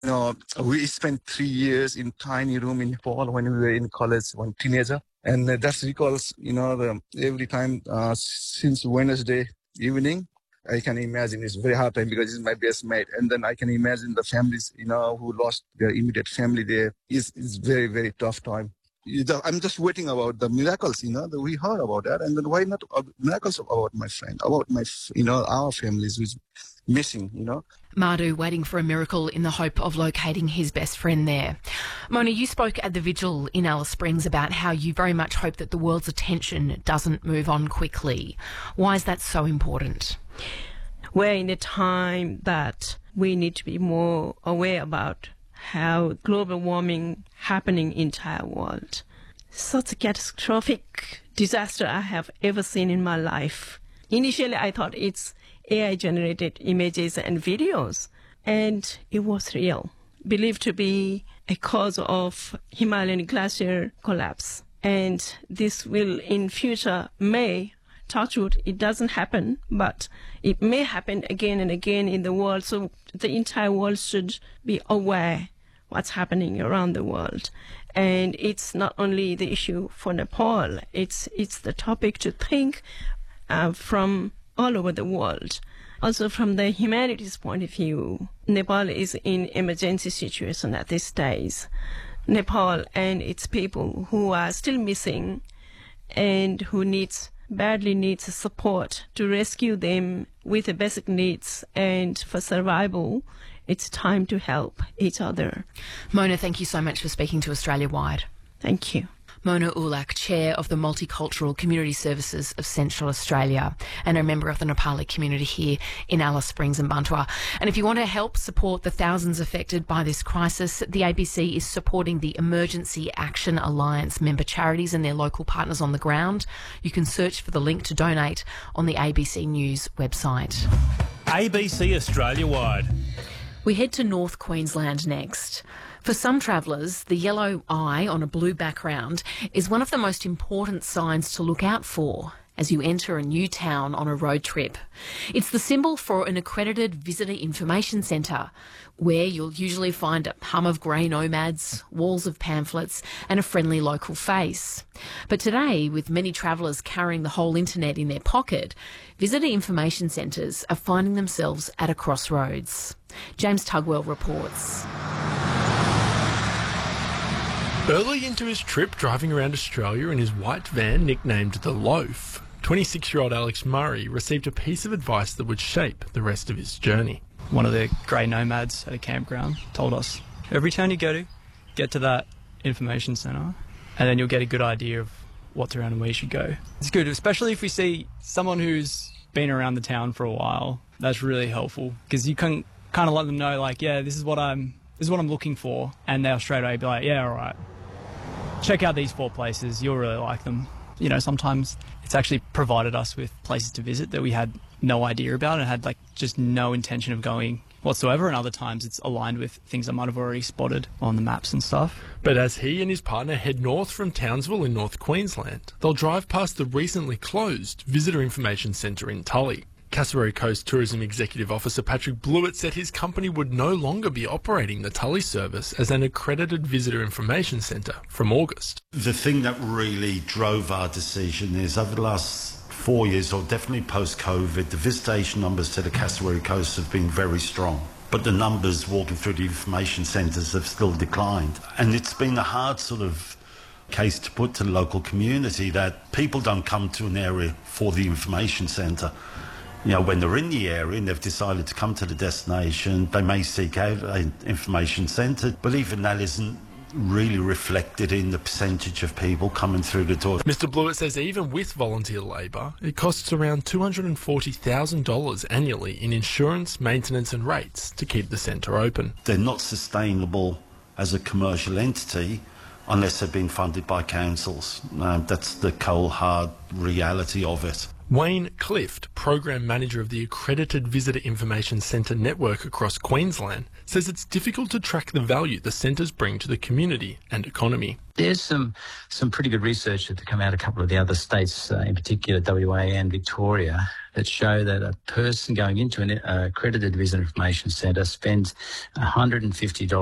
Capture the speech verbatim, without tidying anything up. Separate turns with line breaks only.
You know, we spent three years in tiny room in Nepal when we were in college, one teenager. And uh, that recalls, you know, the, every time uh, since Wednesday evening, I can imagine it's very hard time because it's my best mate. And then I can imagine the families, you know, who lost their immediate family there. It's, it's very, very tough time. I'm just waiting about the miracles, you know, that we heard about that. And then why not miracles about my friend, about my, you know, our families who's missing, you know.
Madhu waiting for a miracle in the hope of locating his best friend there. Mona, you spoke at the vigil in Alice Springs about how you very much hope that the world's attention doesn't move on quickly. Why is that so important?
We're in a time that we need to be more aware about how global warming happening in the entire world. Such a catastrophic disaster I have ever seen in my life. Initially, I thought it's A I-generated images and videos, and it was real, believed to be a cause of Himalayan glacier collapse. And this will, in future, may, touch wood, it doesn't happen, but it may happen again and again in the world. So the entire world should be aware what's happening around the world. And it's not only the issue for Nepal, it's, it's the topic to think uh, from all over the world. Also, from the humanities point of view, Nepal is in emergency situation at this stage. Nepal and its people who are still missing and who needs badly needs support to rescue them with the basic needs and for survival. It's time to help each other.
Mona, thank you so much for speaking to Australia Wide.
Thank you.
Mona Ulak, Chair of the Multicultural Community Services of Central Australia and a member of the Nepali community here in Alice Springs and Bantua. And if you want to help support the thousands affected by this crisis, the A B C is supporting the Emergency Action Alliance member charities and their local partners on the ground. You can search for the link to donate on the A B C News website.
A B C Australia Wide.
We head to North Queensland next. For some travellers, the yellow eye on a blue background is one of the most important signs to look out for as you enter a new town on a road trip. It's the symbol for an accredited visitor information centre, where you'll usually find a hum of grey nomads, walls of pamphlets and a friendly local face. But today, with many travellers carrying the whole internet in their pocket, visitor information centres are finding themselves at a crossroads. James Tugwell reports.
Early into his trip driving around Australia in his white van nicknamed The Loaf, twenty-six-year-old Alex Murray received a piece of advice that would shape the rest of his journey.
One of the grey nomads at a campground told us, every town you go to, get to that information centre and then you'll get a good idea of what's around and where you should go. It's good, especially if we see someone who's been around the town for a while. That's really helpful because you can kind of let them know, like, yeah, this is what I'm this is what I'm looking for, and they'll straight away be like, yeah, all right. Check out these four places, you'll really like them. You know, sometimes it's actually provided us with places to visit that we had no idea about and had like just no intention of going whatsoever, and other times it's aligned with things I might have already spotted on the maps and stuff.
But as he and his partner head north from Townsville in North Queensland, they'll drive past the recently closed Visitor Information Centre in Tully. Cassowary Coast Tourism Executive Officer Patrick Blewett said his company would no longer be operating the Tully service as an accredited visitor information centre from August.
The thing that really drove our decision is over the last four years, or definitely post-COVID, the visitation numbers to the Cassowary Coast have been very strong. But the numbers walking through the information centres have still declined. And it's been a hard sort of case to put to the local community that people don't come to an area for the information centre. You know, when they're in the area and they've decided to come to the destination, they may seek out an information centre, but even that isn't really reflected in the percentage of people coming through the door.
Mister Blewett says even with volunteer labour, it costs around two hundred forty thousand dollars annually in insurance, maintenance and rates to keep the centre open.
They're not sustainable as a commercial entity, unless they've been funded by councils. Um, that's the cold, hard reality of it.
Wayne Clift, Program Manager of the Accredited Visitor Information Centre network across Queensland, says it's difficult to track the value the centres bring to the community and economy.
There's some some pretty good research that come out of a couple of the other states, uh, in particular W A and Victoria, that show that a person going into an uh, accredited visitor information centre spends one hundred fifty dollars